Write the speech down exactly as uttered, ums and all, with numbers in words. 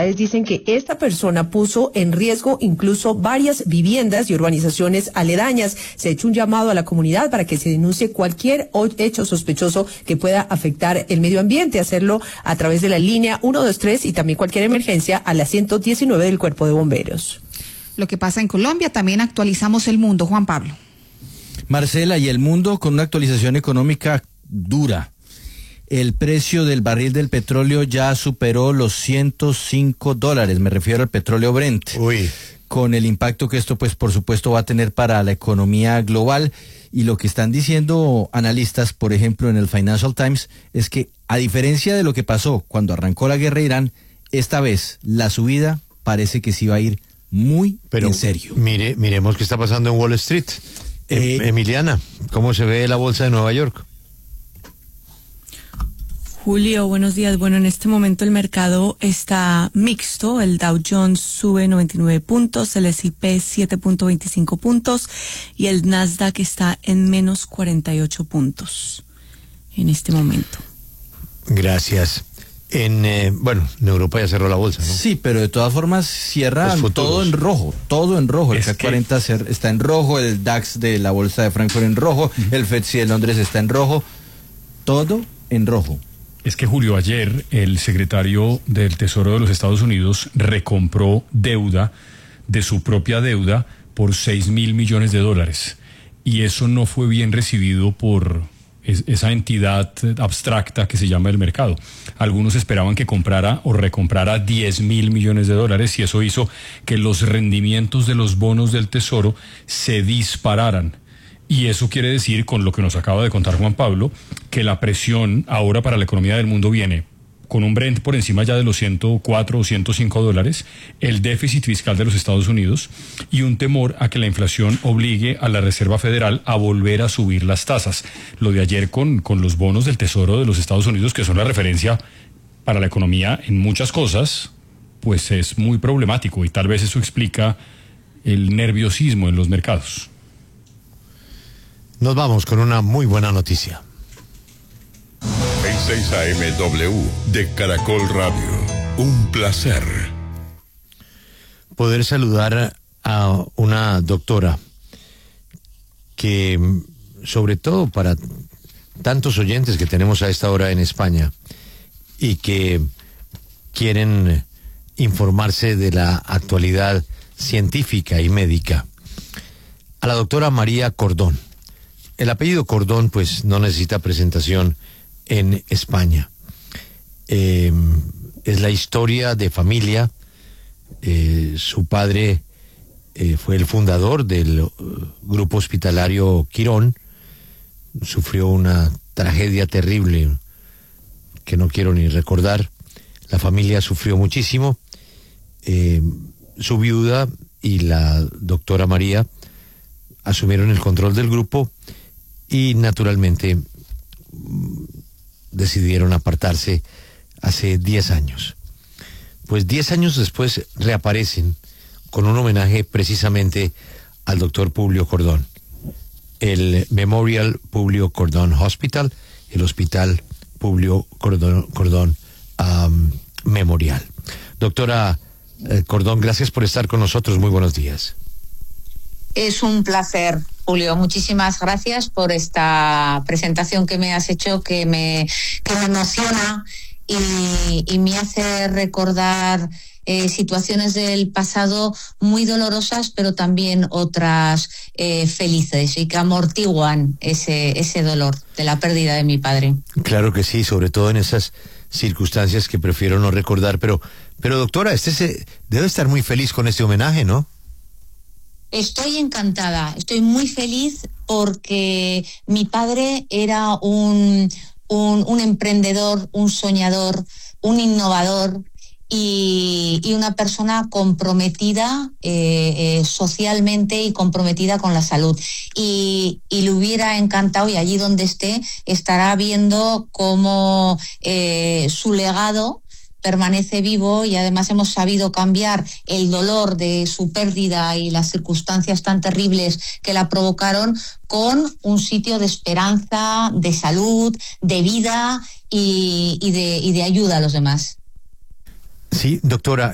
autoridades dicen que esta persona puso en riesgo incluso varias viviendas y urbanizaciones aledañas. Se ha hecho un llamado a la comunidad para que se denuncie cualquier hecho sospechoso que pueda afectar el medio ambiente, hacerlo a través de la línea uno dos tres y también cualquier emergencia a la ciento diecinueve del Cuerpo de Bomberos. Lo que pasa en Colombia, también actualizamos el mundo, Juan Pablo. Marcela, y el mundo con una actualización económica dura. El precio del barril del petróleo ya superó los ciento cinco dólares, me refiero al petróleo Brent. Uy. Con el impacto que esto, pues, por supuesto, va a tener para la economía global. Y lo que están diciendo analistas, por ejemplo, en el Financial Times, es que, a diferencia de lo que pasó cuando arrancó la guerra de Irán, esta vez la subida parece que sí va a ir muy Pero, en serio. Mire, miremos qué está pasando en Wall Street. Eh, Emiliana, ¿cómo se ve la bolsa de Nueva York? Julio, buenos días. Bueno, en este momento el mercado está mixto. El Dow Jones sube noventa y nueve puntos, el S y P siete punto veinticinco puntos y el Nasdaq está en menos cuarenta y ocho puntos en este momento. Gracias. En eh, bueno, en Europa ya cerró la bolsa, ¿no? Sí, pero de todas formas cierra todo en rojo, todo en rojo. El C A C cuarenta está en rojo, el DAX de la bolsa de Frankfurt en rojo, uh-huh. el F T S E de Londres está en rojo, todo en rojo. Es que, Julio, ayer el secretario del Tesoro de los Estados Unidos recompró deuda de su propia deuda por seis mil millones de dólares. Y eso no fue bien recibido por es, esa entidad abstracta que se llama el mercado. Algunos esperaban que comprara o recomprara diez mil millones de dólares y eso hizo que los rendimientos de los bonos del Tesoro se dispararan. Y eso quiere decir, con lo que nos acaba de contar Juan Pablo, que la presión ahora para la economía del mundo viene con un Brent por encima ya de los ciento cuatro o ciento cinco dólares, el déficit fiscal de los Estados Unidos y un temor a que la inflación obligue a la Reserva Federal a volver a subir las tasas. Lo de ayer con, con los bonos del Tesoro de los Estados Unidos, que son la referencia para la economía en muchas cosas, pues es muy problemático y tal vez eso explica el nerviosismo en los mercados. Nos vamos con una muy buena noticia. seis A M W de Caracol Radio. Un placer poder saludar a una doctora que, sobre todo para tantos oyentes que tenemos a esta hora en España y que quieren informarse de la actualidad científica y médica, a la doctora María Cordón. El apellido Cordón, pues, no necesita presentación en España. Eh, es la historia de familia. Eh, su padre eh, fue el fundador del uh, grupo hospitalario Quirón. Sufrió una tragedia terrible que no quiero ni recordar. La familia sufrió muchísimo. Eh, su viuda y la doctora María asumieron el control del grupo y naturalmente decidieron apartarse hace diez años. Pues diez años después reaparecen con un homenaje precisamente al doctor Publio Cordón. El Memorial Publio Cordón Hospital, el Hospital Publio Cordón, Cordón um, Memorial. Doctora eh, Cordón, gracias por estar con nosotros. Muy buenos días. Es un placer, Julio. Muchísimas gracias por esta presentación que me has hecho, que me, que me emociona y, y me hace recordar eh, situaciones del pasado muy dolorosas, pero también otras eh, felices y que amortiguan ese, ese dolor de la pérdida de mi padre. Claro que sí, sobre todo en esas circunstancias que prefiero no recordar. Pero, pero doctora, este se, debe estar muy feliz con este homenaje, ¿no? Estoy encantada, estoy muy feliz porque mi padre era un, un, un emprendedor, un soñador, un innovador y, y una persona comprometida eh, eh, socialmente y comprometida con la salud. Y, y le hubiera encantado, y allí donde esté, estará viendo cómo eh, su legado permanece vivo y además hemos sabido cambiar el dolor de su pérdida y las circunstancias tan terribles que la provocaron con un sitio de esperanza, de salud, de vida y, y, de, y de ayuda a los demás. Sí, doctora,